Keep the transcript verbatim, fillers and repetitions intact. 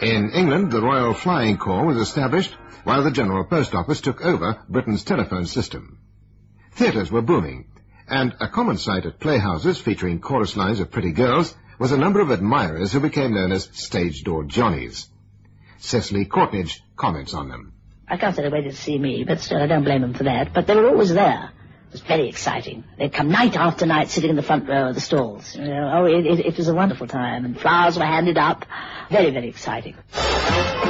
In England, the Royal Flying Corps was established while the General Post Office took over Britain's telephone system. Theatres were booming, and a common sight at playhouses featuring chorus lines of pretty girls was a number of admirers who became known as stage door Johnnies. Cecily Courtnidge comments on them. I can't say they waited to see me, but still I don't blame them for that. But they were always there. It was very exciting. They'd come night after night sitting in the front row of the stalls. You know, oh, it, it, it was a wonderful time, and flowers were handed up. Very, very exciting.